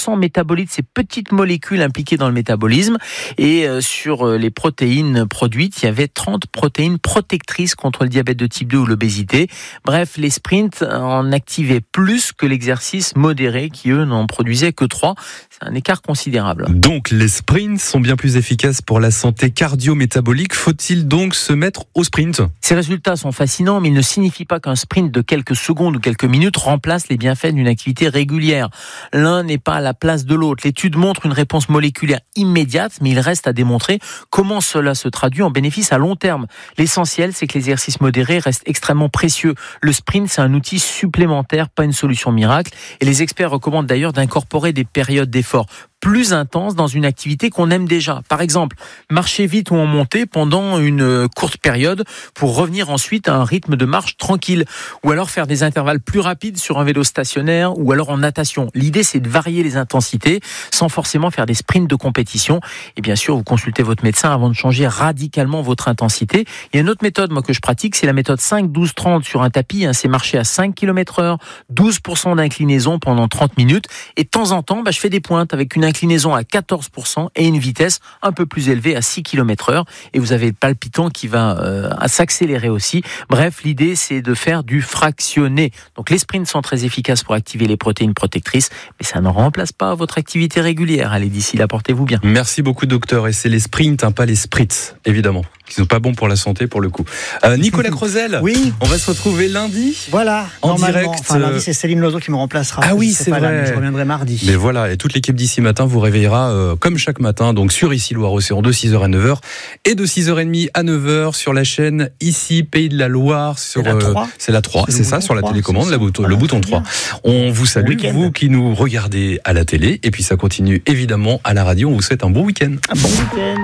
200 métabolites, ces petites molécules impliquées dans le métabolisme. Et sur les protéines produites, il y avait 30 protéines protectrices contre le diabète de type 2 ou l'obésité. Bref, les sprints en activaient plus que l'exercice modéré qui, eux, n'en produisaient que 3. C'est un écart considérable. Donc, les sprints sont bien plus efficaces pour la santé cardio-métabolique. Faut-il donc se mettre au sprint ? Ces résultats sont fascinants, mais ils ne signifient pas qu'un sprint de quelques secondes ou quelques minutes remplace les bienfaits d'une activité régulière. L'un n'est pas à la place de l'autre. L'étude montre une réponse moléculaire immédiate, mais il reste à démontrer comment cela se traduit en bénéfice à long terme. L'essentiel, c'est que l'exercice modéré reste extrêmement précieux. Le sprint, c'est un outil supplémentaire, pas une solution miracle. Et les experts recommandent d'ailleurs d'incorporer des périodes d'effort plus intenses dans une activité qu'on aime déjà. Par exemple, marcher vite ou en montée pendant une courte période pour revenir ensuite à un rythme de marche tranquille. Ou alors faire des intervalles plus rapides sur un vélo stationnaire ou alors en natation. L'idée, c'est de varier les intensités sans forcément faire des sprints de compétition. Et bien sûr, vous consultez votre médecin avant de changer radicalement votre intensité. Il y a une autre méthode, moi, que je pratique, c'est la méthode 5-12-30 sur un tapis. C'est marcher à 5 km/h, 12% d'inclinaison pendant 30 minutes. Et de temps en temps, je fais des pointes avec une inclinaison à 14% et une vitesse un peu plus élevée à 6 km/h. Et vous avez le palpitant qui va s'accélérer aussi. Bref, l'idée, c'est de faire du fractionné. Donc les sprints sont très efficaces pour activer les protéines protectrices, mais ça ne remplace pas votre activité régulière. Allez, d'ici là, portez-vous bien. Merci beaucoup, docteur. Et c'est les sprints, pas les spritz, évidemment, qui sont pas bons pour la santé, pour le coup. Nicolas Crozel, oui. On va se retrouver lundi. Voilà, en direct. Lundi, c'est Céline Loiseau qui me remplacera. Ah oui, c'est vrai. Là, je reviendrai mardi. Mais voilà, et toute l'équipe d'ici matin vous réveillera comme chaque matin, donc sur Ici Loire-Océan de 6h à 9h et de 6h30 à 9h sur la chaîne Ici Pays de la Loire. Sur, c'est la 3, c'est ça, sur la télécommande, le bouton 3. On vous salue, vous qui nous regardez à la télé, et puis ça continue évidemment à la radio. On vous souhaite un bon week-end. Un bon week-end.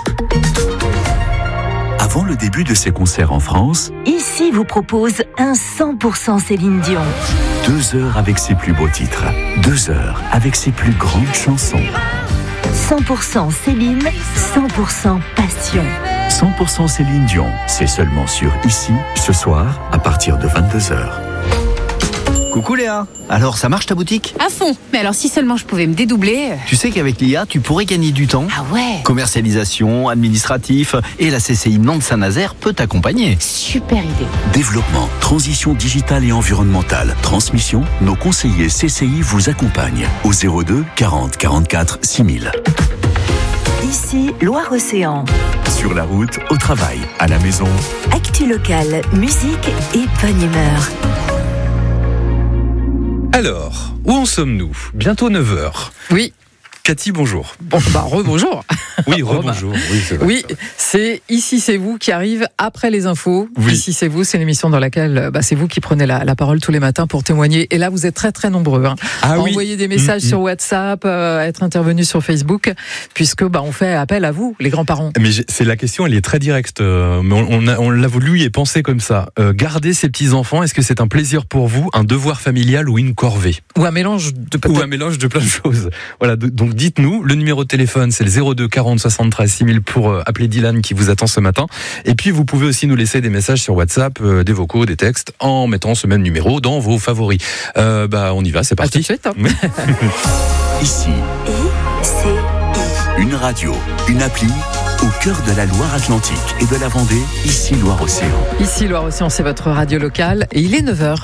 Avant le début de ses concerts en France, Ici vous propose un 100% Céline Dion. 2 heures avec ses plus beaux titres, 2 heures avec ses plus grandes chansons. 100% Céline, 100% passion. 100% Céline Dion, c'est seulement sur Ici, ce soir, à partir de 22h. Coucou Léa, alors ça marche ta boutique ? À fond, mais alors si seulement je pouvais me dédoubler... Tu sais qu'avec l'IA, tu pourrais gagner du temps. Ah ouais ? Commercialisation, administratif, et la CCI Nantes-Saint-Nazaire peut t'accompagner. Super idée. Développement, transition digitale et environnementale, transmission, nos conseillers CCI vous accompagnent au 02 40 44 6000. Ici Loire-Océan. Sur la route, au travail, à la maison. Actu locale, musique et bonne humeur. Alors, où en sommes-nous ? Bientôt 9h. Oui. Cathy, bonjour. Bon, rebonjour. Oui, rebonjour. Oui, c'est vrai. Oui, c'est Ici c'est vous qui arrive après les infos. Oui. Ici c'est vous, c'est l'émission dans laquelle c'est vous qui prenez la parole tous les matins pour témoigner. Et là, vous êtes très très nombreux. Ah oui. Envoyer des messages sur WhatsApp, être intervenu sur Facebook, puisque on fait appel à vous, les grands-parents. Mais c'est la question, elle est très directe. Mais on l'a voulu et pensé comme ça. Garder ses petits-enfants, est-ce que c'est un plaisir pour vous, un devoir familial ou une corvée ? Ou un mélange de Ou un mélange de plein de choses. Voilà, donc dites-nous, le numéro de téléphone c'est le 02 40 73 6000 pour appeler Dylan qui vous attend ce matin. Et puis vous pouvez aussi nous laisser des messages sur WhatsApp, des vocaux, des textes, en mettant ce même numéro dans vos favoris. On y va, c'est parti. À tout de suite. Ici, une radio, une appli au cœur de la Loire-Atlantique et de la Vendée, Ici Loire-Océan. Ici Loire-Océan, c'est votre radio locale et il est 9h.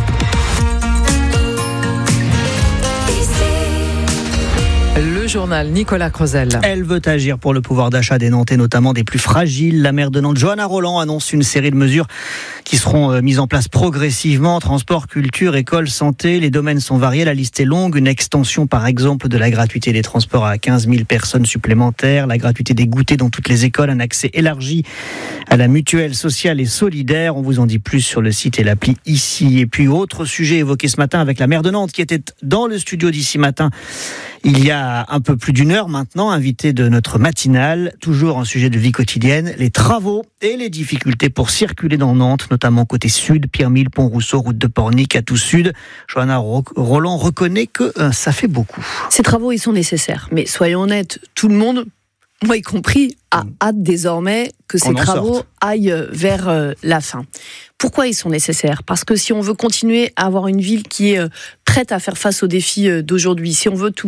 Le journal Nicolas Crozel. Elle veut agir pour le pouvoir d'achat des Nantais, notamment des plus fragiles. La maire de Nantes, Johanna Roland, annonce une série de mesures qui seront mises en place progressivement. Transport, culture, école, santé, les domaines sont variés, la liste est longue. Une extension, par exemple, de la gratuité des transports à 15 000 personnes supplémentaires, la gratuité des goûters dans toutes les écoles, un accès élargi à la mutuelle sociale et solidaire. On vous en dit plus sur le site et l'appli Ici. Et puis, autre sujet évoqué ce matin avec la maire de Nantes qui était dans le studio d'Ici Matin il y a un peu plus d'une heure maintenant, invité de notre matinale, toujours un sujet de vie quotidienne, les travaux et les difficultés pour circuler dans Nantes, notamment côté sud, Pierre-Mille, Pont-Rousseau, route de Pornic, à tout sud. Johanna Roland reconnaît que ça fait beaucoup. Ces travaux, ils sont nécessaires, mais soyons honnêtes, tout le monde, moi y compris, a hâte désormais que ces travaux aillent vers la fin. Pourquoi ils sont nécessaires ? Parce que si on veut continuer à avoir une ville qui est prête à faire face aux défis d'aujourd'hui, si on veut tout